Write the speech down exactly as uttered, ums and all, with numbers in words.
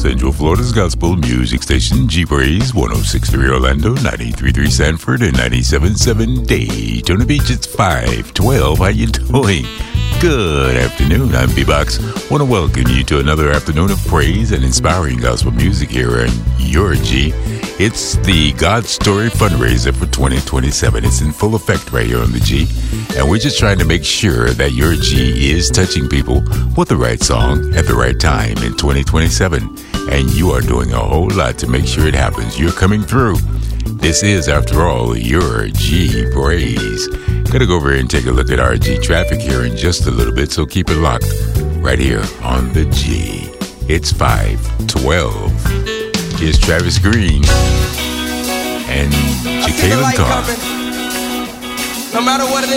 Central Florida's gospel music station, G-Praise, one oh six point three Orlando, ninety-three point three Sanford, and ninety-seven point seven Daytona Beach. It's five twelve. How you doing? Good afternoon. I'm B-Box. Want to welcome you to another afternoon of praise and inspiring gospel music here on your G. It's the God Story fundraiser for twenty twenty-seven. It's in full effect right here on the G. And we're just trying to make sure that your G is touching people with the right song at the right time in twenty twenty-seven. And you are doing a whole lot to make sure it happens. You're coming through. This is, after all, your G Praise. Gonna go over and take a look at our G traffic here in just a little bit, so keep it locked right here on the G. It's five twelve. Here's Travis Green and Jacqueline Carr. No matter what it